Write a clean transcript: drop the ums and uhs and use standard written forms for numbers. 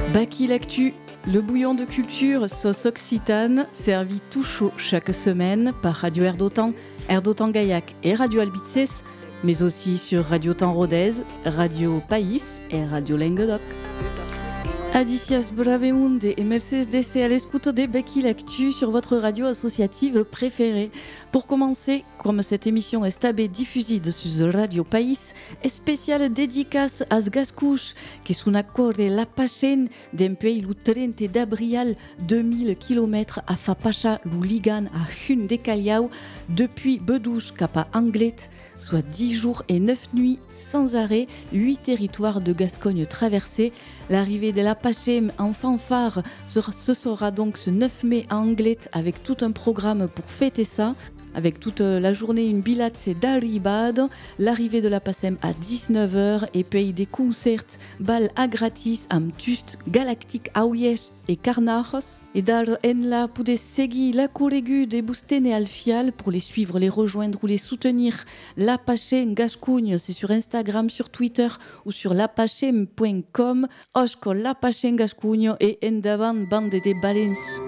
Baki l'actu, le bouillon de culture sauce occitane, servi tout chaud chaque semaine par Radio Erdotan Gaillac et Radio Albices, mais aussi sur Radio Temps Rodez, Radio País et Radio Languedoc. Adicias Bravemunde et Mercedes Deche à l'écoute de Baki l'actu sur votre radio associative préférée. Pour commencer, comme cette émission est stabée diffusée sur Radio País, est spéciale dédicace à Gascouche, qui sont accord de la Pachen d'un pays le 30 d'avril 2000 km à Fapacha, le Ligan à Hun de Caliao, depuis Bedouche cap Anglet, soit 10 jours et 9 nuits sans arrêt, 8 territoires de Gascogne traversés. L'arrivée de la Pachem en fanfare ce sera donc ce 9 mai à Anglet avec tout un programme pour fêter ça. Avec toute la journée une bilatse d'arribade, l'arrivée de la Pachem à 19h et puis des concerts bal à gratis am Tust, Galactic Aouyesh et Carnajos. Et dar en la poudez seguir la couregu des Boustene Alfial pour les suivre, les rejoindre ou les soutenir. La Pachem Gascogne, c'est sur Instagram, sur Twitter ou sur lapachem.com. Oshko La Pachem Gascogne et endavant bande de balens.